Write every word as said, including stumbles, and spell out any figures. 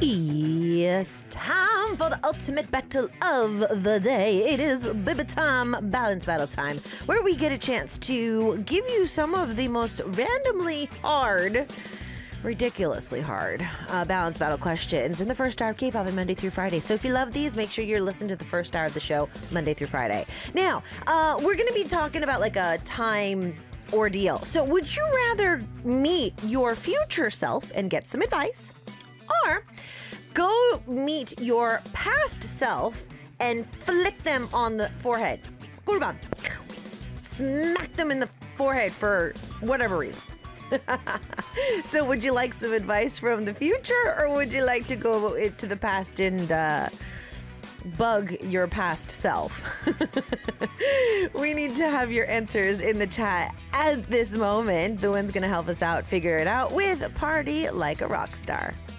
It's time for the ultimate battle of the day. It is Biba Time, Balance Battle Time, where we get a chance to give you some of the most randomly hard, ridiculously hard uh, balance battle questions in the first hour of K-pop on Monday through Friday. So if you love these, make sure you're listening to the first hour of the show Monday through Friday. Now, uh, we're going to be talking about like a time ordeal. So would you rather meet your future self and get some advice, or go meet your past self and flick them on the forehead? Kurban. Smack them in the forehead for whatever reason. So would you like some advice from the future, or would you like to go to the past and uh, bug your past self? We need to have your answers in the chat at this moment. The one's going to help us out figure it out with Party Like a Rock Star.